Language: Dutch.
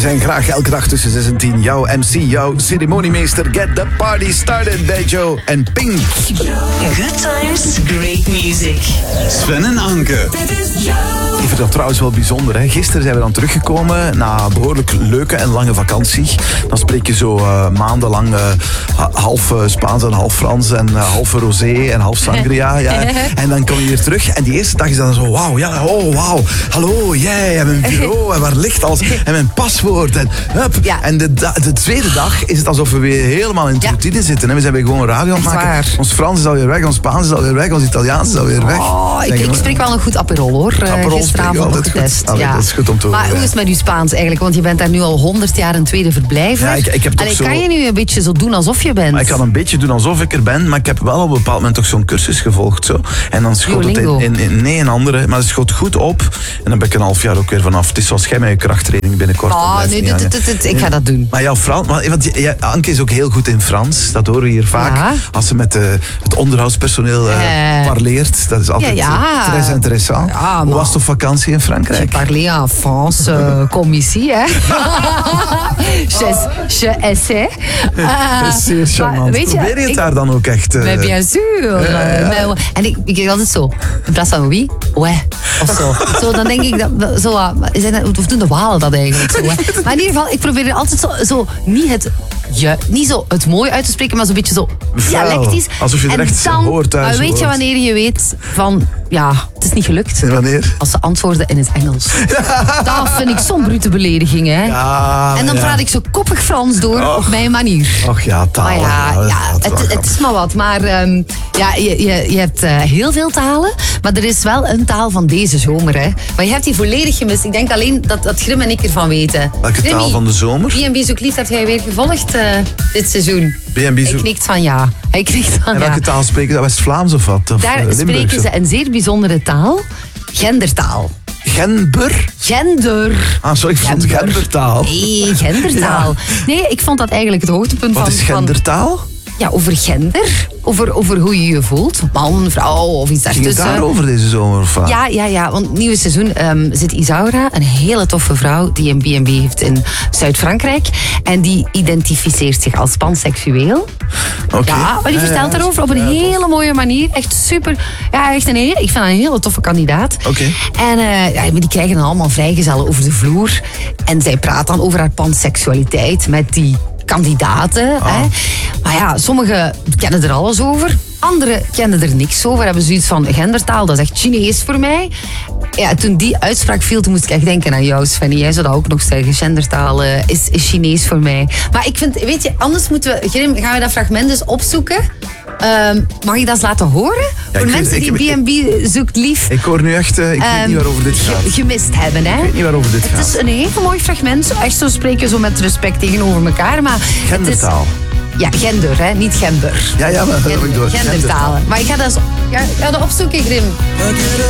We zijn graag elke dag tussen 6 en 10 jouw MC, jouw ceremoniemeester. Get the party started bij Joe en Pink. Good times, great music. Sven en Anke. Dit is Joe. Ik vind dat trouwens wel bijzonder. Hè? Gisteren zijn we dan teruggekomen na een behoorlijk leuke en lange vakantie. Dan spreek je zo maandenlang half Spaans en half Frans en half rosé en half sangria. Ja. En dan kom je weer terug en die eerste dag is dan zo wauw, ja, oh wauw, hallo, jij en mijn bureau en waar ligt alles en mijn paswoord en hup. Ja. En de tweede dag is het alsof we weer helemaal in het routine zitten. Hè? We zijn weer gewoon radio aan het maken. Waar. Ons Frans is alweer weg, ons Spaans is alweer weg, ons Italiaans is alweer weg. Oh, ik spreek wel een goed Aperol hoor. Gisteravond nog getest. Allee, dat is goed om te horen. Maar hoe is het met uw Spaans eigenlijk? Want je bent daar nu al 100 jaar een tweede verblijver. Ja, ik heb toch zo... Kan je nu een beetje zo doen alsof je bent? Maar ik kan een beetje doen alsof ik er ben, maar ik heb wel op een bepaald moment toch zo'n cursus gevolgd. Zo. En dan schoot het nee, een andere. Maar het schoot goed op. En dan ben ik een half jaar ook weer vanaf. Het is zoals jij met je krachttraining binnenkort. Nee, ik ga dat doen. Maar jouw Frans, want Anke is ook heel goed in Frans. Dat horen we hier vaak. Ja. Als ze met het onderhoudspersoneel parleert. Dat is altijd très interessant. Ja, hoe was het op vakantie in Frankrijk? Je parle en France comme ici, hè? Je essaie. Dat is zeer charmant. Probeer je het daar dan ook echt? Mais bien sûr. En ik kijk altijd zo. In plaats van oui, ouais. Of zo. Dan denk ik, of doen de Walen dat eigenlijk zo? Hè? Maar in ieder geval, ik probeer altijd zo niet zo het mooi uit te spreken, maar zo'n beetje zo dialectisch. Alsof je er echt hoort thuis. Weet je wanneer je weet van, het is niet gelukt? En wanneer? Als ze antwoorden in het Engels. Dat vind ik zo'n brute belediging, hè. Ja, en dan praat ik zo koppig Frans door op mijn manier. Och ja, taal. Het is maar wat. Maar je hebt heel veel talen, maar er is wel een taal van deze zomer, hè. Maar je hebt die volledig gemist. Ik denk alleen dat Grim en ik ervan weten. Welke taal van de zomer? B&B Zoek Lief heb jij weer gevolgd dit seizoen. B&B Zoek... Hij knikt van ja. En welke taal spreken ze? West-Vlaams of wat? Of daar spreken ze een zeer bijzondere taal. Gendertaal. Gender. Ah, sorry, ik vond gendertaal. Nee, gendertaal. Ja. Nee, ik vond dat eigenlijk het hoogtepunt van... Wat is gendertaal? Ja, over gender. Over hoe je je voelt. Man, vrouw of iets daartussen. Ging het daarover deze zomer? Of? Ja, want het nieuwe seizoen zit Isaura, een hele toffe vrouw die een B&B heeft in Zuid-Frankrijk. En die identificeert zich als panseksueel. Okay. Ja, maar die vertelt daarover op een hele mooie manier. Echt super. Ja, echt ik vind haar een hele toffe kandidaat. Okay. En die krijgen dan allemaal vrijgezellen over de vloer. En zij praat dan over haar panseksualiteit met die kandidaten. Hè. Maar ja, sommigen kennen er alles over. Anderen kennen er niks over. Hebben zoiets van gendertaal, dat is echt Chinees voor mij. Ja, toen die uitspraak viel, toen moest ik echt denken aan jou, Svenny. Jij zou dat ook nog zeggen. Gendertaal is Chinees voor mij. Maar ik vind, weet je, anders gaan we dat fragment dus opzoeken. Mag ik dat eens laten horen? Ja, voor mensen die B&B Zoekt Lief... Ik hoor nu echt... ik weet niet waarover dit gaat. Gemist hebben, hè? Ik weet niet waarover dit gaat. Het is een heel mooi fragment. Echt zo spreken, zo met respect tegenover elkaar. Maar gendertaal. Ja, gender, hè? Niet gember. Ja, maar dat heb ik door. Gendertalen. Maar ik ga dat opzoeken, Grim.